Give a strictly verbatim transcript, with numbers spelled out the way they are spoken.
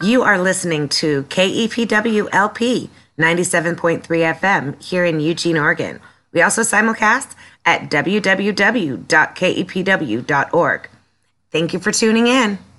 You are listening to K E P W L P ninety-seven point three F M here in Eugene, Oregon. We also simulcast at w w w dot k e p w dot org. Thank you for tuning in.